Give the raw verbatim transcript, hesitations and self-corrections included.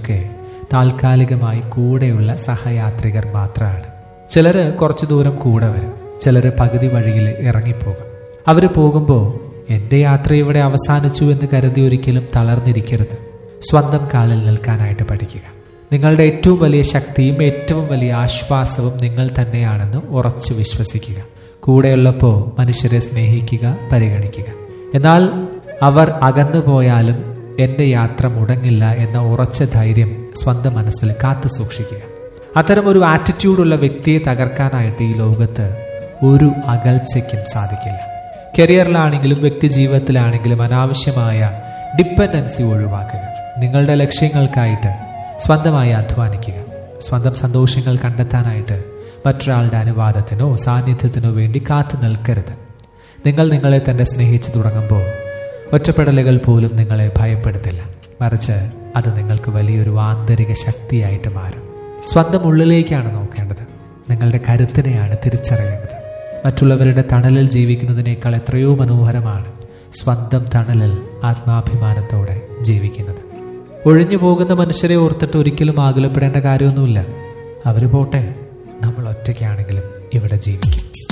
മനുഷ്യരൊക്കെ താൽക്കാലികമായി കൂടെയുള്ള സഹയാത്രികർ മാത്രമാണ്. ചിലർ കുറച്ചു ദൂരം കൂടെ വരും, ചിലർ പകുതി വഴിയിൽ ഇറങ്ങിപ്പോകും. അവർ പോകുമ്പോൾ എൻ്റെ യാത്ര ഇവിടെ അവസാനിച്ചു എന്ന് കരുതി ഒരിക്കലും തളർന്നിരിക്കരുത്. സ്വന്തം കാലിൽ നിൽക്കാനായിട്ട് പഠിക്കുക. നിങ്ങളുടെ ഏറ്റവും വലിയ ശക്തിയും ഏറ്റവും വലിയ ആശ്വാസവും നിങ്ങൾ തന്നെയാണെന്ന് ഉറച്ചു വിശ്വസിക്കുക. കൂടെയുള്ളപ്പോൾ മനുഷ്യരെ സ്നേഹിക്കുക, പരിഗണിക്കുക. എന്നാൽ അവർ അകന്നു പോയാലും എൻ്റെ യാത്ര മുടങ്ങില്ല എന്ന ഉറച്ച ധൈര്യം സ്വന്തം മനസ്സിൽ കാത്തു സൂക്ഷിക്കുക. അത്തരമൊരു ആറ്റിറ്റ്യൂഡുള്ള വ്യക്തിയെ തകർക്കാനായിട്ട് ഈ ലോകത്ത് ഒരു അകൽച്ചയ്ക്കും സാധിക്കില്ല. കരിയറിലാണെങ്കിലും വ്യക്തി ജീവിതത്തിലാണെങ്കിലും അനാവശ്യമായ ഡിപ്പെൻഡൻസി ഒഴിവാക്കുക. നിങ്ങളുടെ ലക്ഷ്യങ്ങൾക്കായിട്ട് സ്വന്തമായി അധ്വാനിക്കുക. സ്വന്തം സന്തോഷങ്ങൾ കണ്ടെത്താനായിട്ട് മറ്റൊരാളുടെ അനുവാദത്തിനോ സാന്നിധ്യത്തിനോ വേണ്ടി കാത്തു നിൽക്കരുത്. നിങ്ങൾ നിങ്ങളെ തന്നെ സ്നേഹിച്ചു തുടങ്ങുമ്പോൾ ഒറ്റപ്പെടലുകൾ പോലും നിങ്ങളെ ഭയപ്പെടുത്തില്ല. മറിച്ച് അത് നിങ്ങൾക്ക് വലിയൊരു ആന്തരിക ശക്തിയായിട്ട് മാറും. സ്വന്തം ഉള്ളിലേക്കാണ് നോക്കേണ്ടത്. നിങ്ങളുടെ കരുത്തിനെയാണ് തിരിച്ചറിയേണ്ടത്. മറ്റുള്ളവരുടെ തണലിൽ ജീവിക്കുന്നതിനേക്കാൾ എത്രയോ മനോഹരമാണ് സ്വന്തം തണലിൽ ആത്മാഭിമാനത്തോടെ ജീവിക്കുന്നത്. ഒഴിഞ്ഞു പോകുന്ന മനുഷ്യരെ ഓർത്തിട്ട് ഒരിക്കലും ആകുലപ്പെടേണ്ട കാര്യമൊന്നുമില്ല. അവർ പോട്ടെ, നമ്മൾ ഒറ്റയ്ക്കാണെങ്കിലും ഇവിടെ ജീവിക്കും.